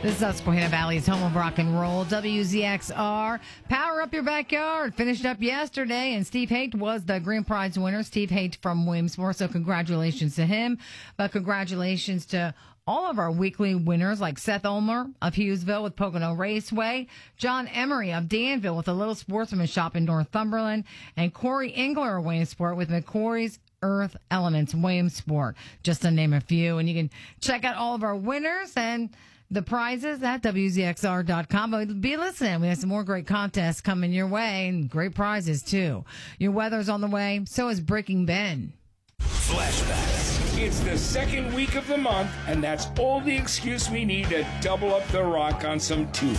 This is Susquehanna Valley's home of rock and roll, WZXR. Power Up Your Backyard finished up yesterday, and Steve Haight was the grand prize winner. Steve Haight from Williamsport, so congratulations to him. But congratulations to all of our weekly winners, like Seth Ulmer of Hughesville with Pocono Raceway, John Emery of Danville with a Little Sportsman Shop in Northumberland, and Corey Engler of Williamsport with McCory's Earth Elements Williamsport, just to name a few. And you can check out all of our winners and the prizes at WZXR.com. But be listening. We have some more great contests coming your way and great prizes, too. Your weather's on the way. So is Breaking Ben. Flashbacks. It's the second week of the month, and that's all the excuse we need to double up the rock on some